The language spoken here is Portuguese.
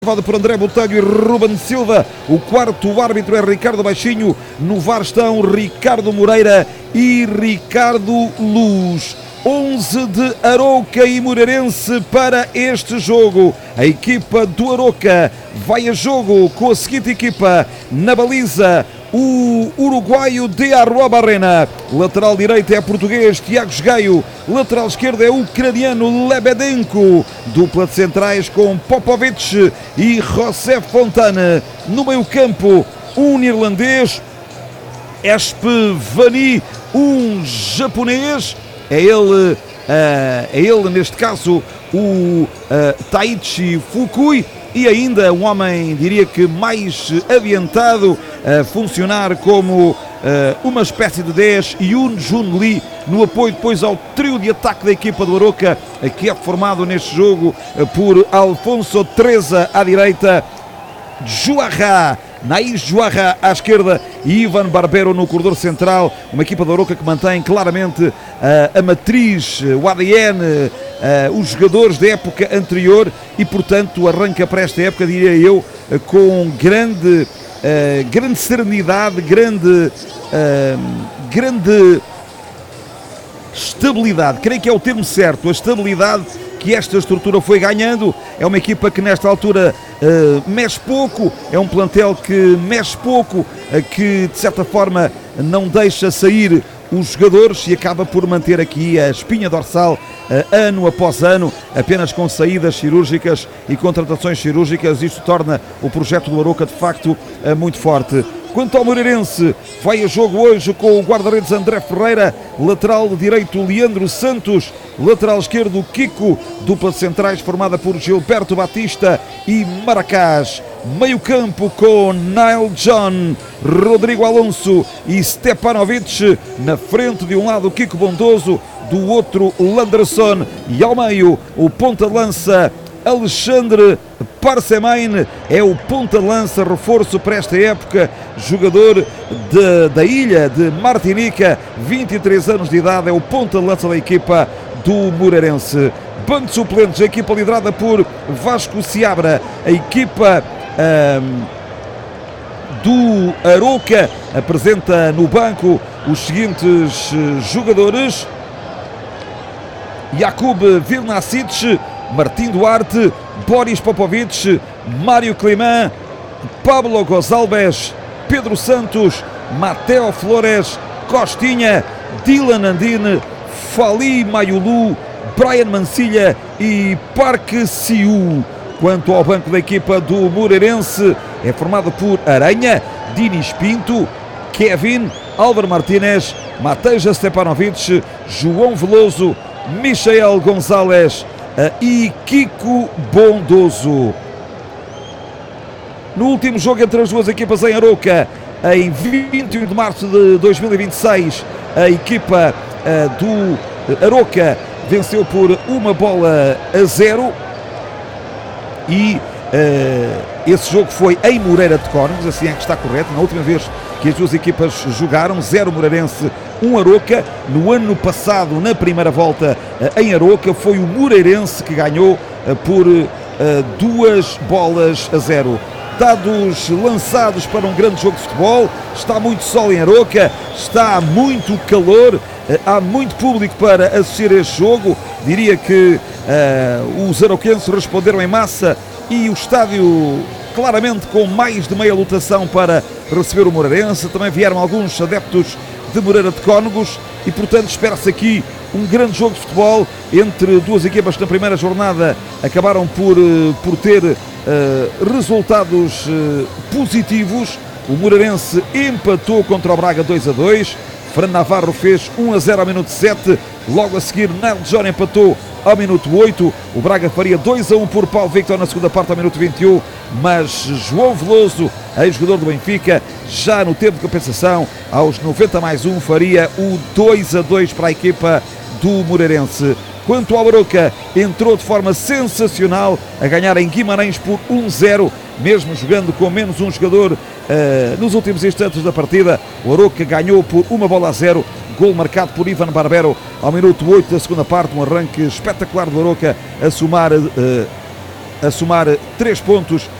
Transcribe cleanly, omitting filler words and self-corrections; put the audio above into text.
Por André Botelho e Ruben Silva. O quarto árbitro é Ricardo Baixinho. No VAR estão Ricardo Moreira e Ricardo Luz. 11 de Arouca e Moreirense para este jogo. A equipa do Arouca vai a jogo com a seguinte equipa: na baliza, o uruguaio de Arruabarrena. Lateral direito é português Tiago Gaio. Lateral esquerdo é ucraniano Lebedenko. Dupla de centrais com Popovic e José Fontana. No meio campo, um neerlandês, Espevani, um japonês. É ele neste caso o Taichi Fukui. E ainda um homem, diria que mais adiantado, a funcionar como uma espécie de 10, Yoon Jun Lee, no apoio depois ao trio de ataque da equipa do Arouca, que é formado neste jogo por Alfonso Treza à direita, Juarra, Naís Juarra à esquerda e Ivan Barbero no corredor central. Uma equipa do Arouca que mantém claramente a matriz, o ADN, os jogadores da época anterior e, portanto, arranca para esta época, diria eu, com grande serenidade, grande estabilidade. Creio que é o termo certo, a estabilidade que esta estrutura foi ganhando. É uma equipa que nesta altura mexe pouco, é um plantel que mexe pouco, que de certa forma não deixa sair os jogadores e acaba por manter aqui a espinha dorsal ano após ano, apenas com saídas cirúrgicas e contratações cirúrgicas. Isto torna o projeto do Arouca de facto muito forte. Quanto ao Moreirense, vai a jogo hoje com o guarda-redes André Ferreira, lateral direito Leandro Santos, lateral esquerdo Kiko, dupla de centrais formada por Gilberto Batista e Maracás. Meio campo com Nile John, Rodrigo Alonso e Stepanovic. Na frente, de um lado Kiko Bondoso, do outro Landerson, e ao meio o ponta de lança Alexandre Parsemain. É o ponta de lança, reforço para esta época, jogador da ilha de Martinica, 23 anos de idade, é o ponta de lança da equipa do Moreirense. Banco de suplentes, a equipa liderada por Vasco Seabra. A equipa do Arouca apresenta no banco os seguintes jogadores: Jakub Vilnasic, Martim Duarte, Boris Popovic, Mário Climã, Pablo Gonçalves, Pedro Santos, Mateo Flores, Costinha, Dylan Andine, Fali Mayulu, Brian Mancilha e Parque Siu. Quanto ao banco da equipa do Moreirense, é formado por Aranha, Dinis Pinto, Kevin, Álvaro Martínez, Mateja Stepanovic, João Veloso, Michael Gonzalez e Kiko Bondoso. No último jogo entre as duas equipas em Arouca, em 21 de março de 2026, a equipa do Arouca venceu por 1-0 e esse jogo foi em Moreira de Cónegos, assim é que está correto. Na última vez que as duas equipas jogaram, 0 Moreirense, 1 Arouca. No ano passado, na primeira volta em Arouca, foi o Moreirense que ganhou por 2-0. Dados lançados para um grande jogo de futebol. Está muito sol em Arouca, está muito calor, há muito público para assistir a este jogo. Diria que os arauquenses responderam em massa e o estádio claramente com mais de meia lotação para receber o Moreirense. Também vieram alguns adeptos de Moreira de Cónegos e, portanto, espera-se aqui um grande jogo de futebol entre duas equipas que na primeira jornada acabaram por ter resultados positivos. O Moreirense empatou contra o Braga 2-2. Fran Navarro fez 1-0 ao minuto 7. Logo a seguir, Nile John empatou ao minuto 8. O Braga faria 2-1 por Paulo Victor na segunda parte ao minuto 21. Mas João Veloso, ex-jogador do Benfica, já no tempo de compensação, aos 90+1, faria o 2-2 para a equipa do Moreirense. Quanto ao Arouca, entrou de forma sensacional a ganhar em Guimarães por 1-0, mesmo jogando com menos um jogador nos últimos instantes da partida. O Arouca ganhou por 1-0, gol marcado por Ivan Barbero ao minuto 8 da segunda parte. Um arranque espetacular do Arouca a somar a somar 3 pontos